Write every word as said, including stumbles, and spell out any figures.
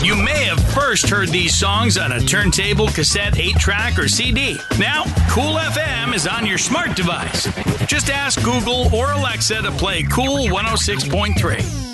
You may have first heard these songs on a turntable, cassette, eight track, or C D. Now, Cool F M is on your smart device. Just ask Google or Alexa to play Cool one oh six point three.